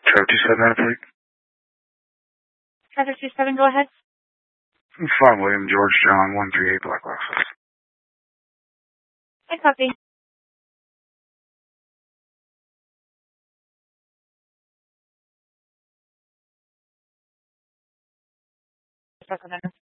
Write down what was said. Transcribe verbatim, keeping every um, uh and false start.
Trevor two seven, please. Trevor two seven, go ahead. Five William George John one three eight Black Lexus. I copy. Sacramento.